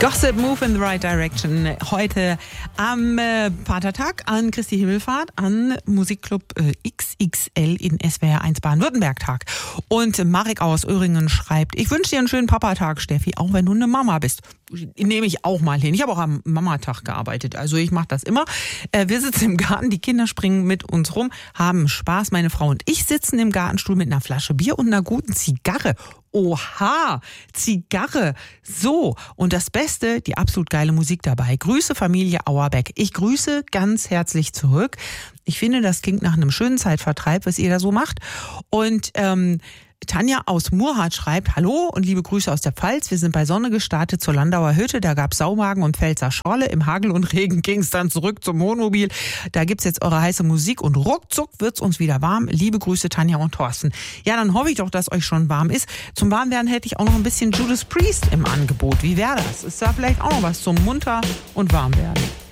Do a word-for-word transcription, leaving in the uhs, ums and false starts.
Gossip, Move in the Right Direction. Heute am äh, Vatertag an Christi Himmelfahrt, an Musikclub äh, X X L in S W R eins Baden-Württemberg-Tag. Und Marek aus Öhringen schreibt, ich wünsche dir einen schönen Papatag, Steffi, auch wenn du eine Mama bist. Nehme ich auch mal hin. Ich habe auch am Mamatag gearbeitet, also ich mache das immer. Äh, wir sitzen im Garten, die Kinder springen mit uns rum, haben Spaß. Meine Frau und ich sitzen im Gartenstuhl mit einer Flasche Bier und einer guten Zigarre. Oha, Zigarre. So, und das Beste, die absolut geile Musik dabei. Grüße Familie Auerbeck. Ich grüße ganz herzlich zurück. Ich finde, das klingt nach einem schönen Zeitvertreib, was ihr da so macht. Und ähm, Tanja aus Murrhardt schreibt, hallo und liebe Grüße aus der Pfalz. Wir sind bei Sonne gestartet zur Landauer Hütte. Da gab's Saumagen und Pfälzer Schorle. Im Hagel und Regen ging's dann zurück zum Wohnmobil. Da gibt's jetzt eure heiße Musik und ruckzuck wird's uns wieder warm. Liebe Grüße Tanja und Thorsten. Ja, dann hoffe ich doch, dass euch schon warm ist. Zum Warmwerden hätte ich auch noch ein bisschen Judas Priest im Angebot. Wie wäre das? Ist da vielleicht auch noch was zum munter und warm werden?